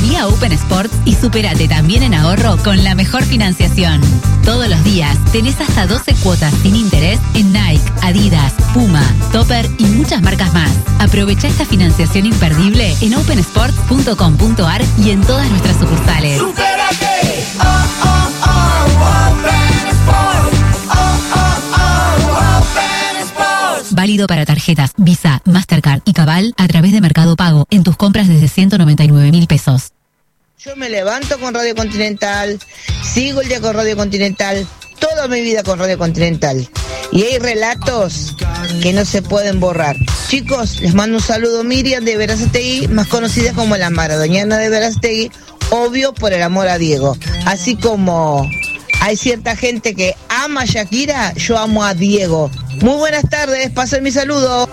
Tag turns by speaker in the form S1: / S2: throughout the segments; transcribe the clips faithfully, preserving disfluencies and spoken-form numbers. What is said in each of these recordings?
S1: Vení a Open Sports y supérate también en ahorro con la mejor financiación. Todos los días tenés hasta doce cuotas sin interés en Nike, Adidas, Puma, Topper y muchas marcas más. Aprovecha esta financiación imperdible en open sports punto com punto a r y en todas nuestras sucursales.
S2: ¡Supérate! Oh, oh, oh, Open Sports. Oh, oh, oh, Open Sports.
S1: Válido para tarjetas Visa, Mastercard y Cabal a través de Mercado Pago en tus compras desde ciento noventa y nueve mil pesos.
S3: Yo me levanto con Radio Continental, sigo el día con Radio Continental, toda mi vida con Radio Continental. Y hay relatos que no se pueden borrar. Chicos, les mando un saludo. Miriam de Berazategui, más conocida como la Maradoniana de Berazategui, obvio por el amor a Diego. Así como hay cierta gente que ama a Shakira, yo amo a Diego. Muy buenas tardes, pasen mi saludo.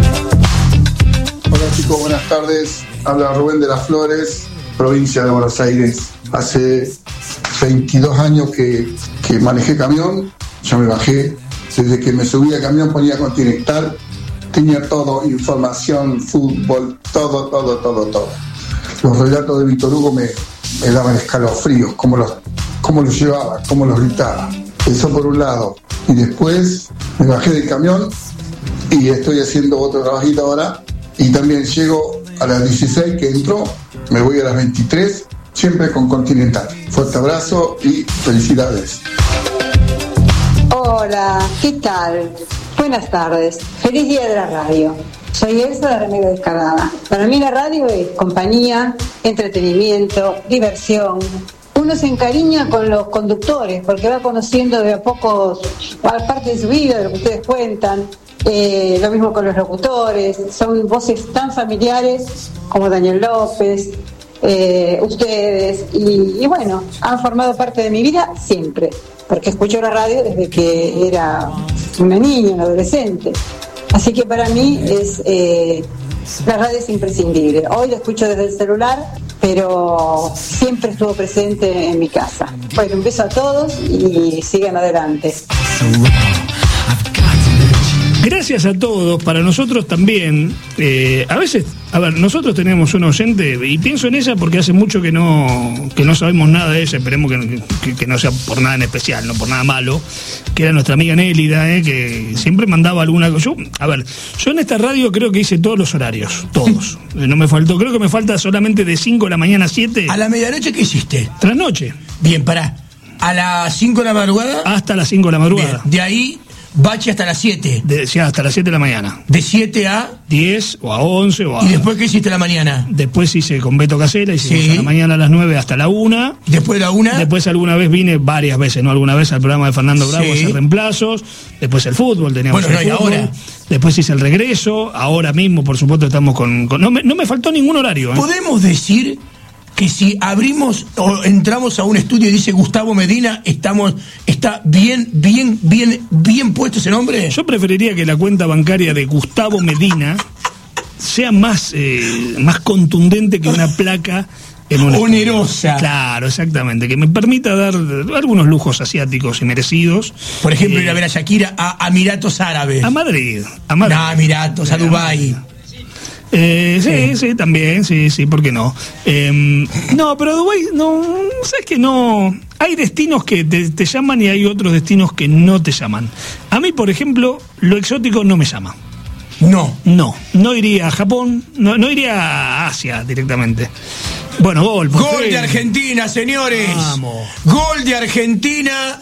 S4: Hola chicos, buenas tardes. Habla Rubén de las Flores, provincia de Buenos Aires. Hace veintidós años que, que manejé camión, ya me bajé. Desde que me subí al camión ponía Continental, tenía todo, información, fútbol, todo, todo, todo, todo. Los relatos de Víctor Hugo me, me daban escalofríos, cómo los, cómo los llevaba, cómo los gritaba. Eso por un lado. Y después me bajé del camión y estoy haciendo otro trabajito ahora. Y también llego a las dieciséis que entro, me voy a las veintitrés, siempre con Continental. Fuerte abrazo y felicidades.
S5: Hola, ¿qué tal? Buenas tardes. Feliz día de la radio. Soy Elsa de Remedio Descargada. Para mí la radio es compañía, entretenimiento, diversión. Uno se encariña con los conductores porque va conociendo de a poco parte de su vida, de lo que ustedes cuentan. Eh, lo mismo con los locutores. Son voces tan familiares como Daniel López, eh, ustedes. Y, y bueno, han formado parte de mi vida siempre. Porque escucho la radio desde que era una niña, una adolescente. Así que para mí es eh, la radio es imprescindible. Hoy la escucho desde el celular, pero siempre estuvo presente en mi casa. Bueno, un beso a todos y sigan adelante.
S6: Gracias a todos, para nosotros también. Eh, a veces, a ver, nosotros tenemos una oyente, y pienso en ella porque hace mucho que no que no sabemos nada de ella, esperemos que, que, que no sea por nada en especial, no por nada malo, que era nuestra amiga Nélida, eh, que siempre mandaba alguna cosa. Yo, a ver, yo en esta radio creo que hice todos los horarios, todos. No me faltó, creo que me falta solamente de cinco de la mañana a siete.
S7: ¿A la medianoche qué hiciste?
S6: Trasnoche.
S7: Bien, pará. ¿A las cinco de la madrugada?
S6: Hasta las cinco de la madrugada.
S7: Bien, de ahí... Bache hasta las siete.
S6: De, sí, hasta las siete de la mañana.
S7: ¿De siete a?
S6: diez o a once o a...
S7: ¿Y después qué hiciste a la mañana?
S6: Después hice con Beto Casella, hicimos sí. a la mañana a las nueve hasta la una.
S7: ¿Después de la una?
S6: Después alguna vez vine, varias veces, ¿no? Alguna vez al programa de Fernando Bravo sí. a hacer reemplazos. Después el fútbol, teníamos
S7: bueno,
S6: el
S7: no,
S6: fútbol.
S7: ¿Y ahora?
S6: Después hice el regreso. Ahora mismo, por supuesto, estamos con... con no, me, no me faltó ningún horario, ¿eh?
S7: ¿Podemos decir que si abrimos o entramos a un estudio y dice Gustavo Medina, estamos está bien, bien, bien, bien puesto ese nombre?
S6: Yo preferiría que la cuenta bancaria de Gustavo Medina sea más, eh, más contundente que una placa en una
S7: onerosa.
S6: Claro, exactamente, que me permita dar algunos lujos asiáticos y merecidos.
S7: Por ejemplo,
S6: eh,
S7: ir a ver a Shakira a Emiratos Árabes.
S6: A Madrid, a Madrid.
S7: No, a Emiratos, a Dubái.
S6: Eh, sí,
S7: eh.
S6: sí, también, sí, sí, ¿por qué no? Eh, no, pero Dubái, no, sabes que no. Hay destinos que te, te llaman y hay otros destinos que no te llaman. A mí, por ejemplo, lo exótico no me llama.
S7: No.
S6: No, no iría a Japón, no, no iría a Asia directamente. Bueno, gol.
S7: Gol
S6: fin.
S7: de Argentina, señores.
S6: Vamos.
S7: Gol de Argentina.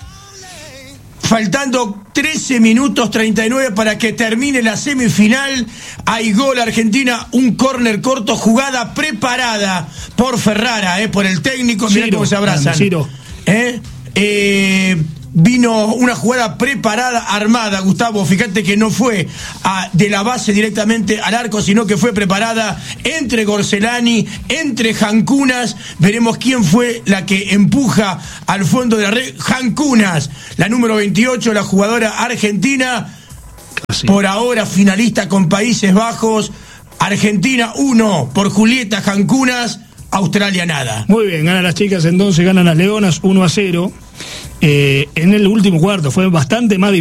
S7: Faltando trece minutos treinta y nueve para que termine la semifinal. Hay gol Argentina, un córner corto, jugada preparada por Ferrara, eh, por el técnico. Mirá cómo se abrazan.
S6: Ciro.
S7: ¿Eh? Eh, vino una jugada preparada, armada, Gustavo. Fíjate que no fue a, de la base directamente al arco, sino que fue preparada entre Gorcelani, entre Jancunas. Veremos quién fue la que empuja al fondo de la red. Jancunas, la número veintiocho, la jugadora argentina. Casi. Por ahora finalista con Países Bajos. Argentina uno por Julieta Jancunas. Australia nada.
S6: Muy bien, ganan las chicas, entonces ganan las leonas uno a cero. Eh, en el último cuarto fue bastante más difícil.